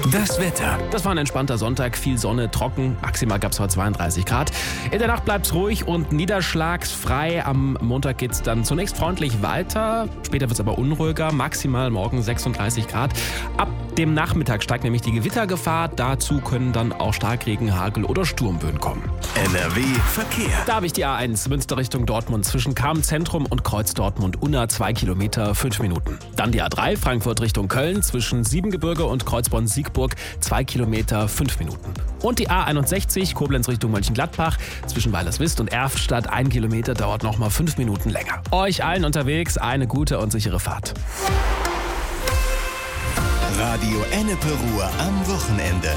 Das Wetter. Das war ein entspannter Sonntag, viel Sonne, trocken, maximal gab es heute 32 Grad. In der Nacht bleibt es ruhig und niederschlagsfrei. Am Montag geht es dann zunächst freundlich weiter, später wird es aber unruhiger, maximal morgen 36 Grad. Ab dem Nachmittag steigt nämlich die Gewittergefahr, dazu können dann auch Starkregen, Hagel oder Sturmböen kommen. NRW Verkehr. Da habe ich die A1 Münster Richtung Dortmund zwischen Cham-Zentrum und Kreuz Dortmund-Unna 2 Kilometer, 5 Minuten. Dann die A3 Frankfurt Richtung Köln zwischen Siebengebirge und Kreuzborn-Siegburg 2 Kilometer, 5 Minuten. Und die A61 Koblenz Richtung Mönchengladbach zwischen Weilerswist und Erftstadt 1 Kilometer dauert nochmal 5 Minuten länger. Euch allen unterwegs eine gute und sichere Fahrt. Radio Ennepe Ruhr am Wochenende.